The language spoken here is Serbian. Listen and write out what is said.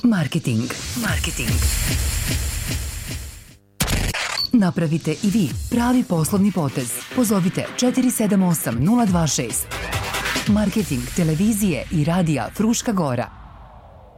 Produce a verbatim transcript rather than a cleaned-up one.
Marketing. Marketing. Napravite i vi pravi poslovni potez. Pozovite četiri sedam osam nula dva šest. Marketing televizije i radija Fruška Gora.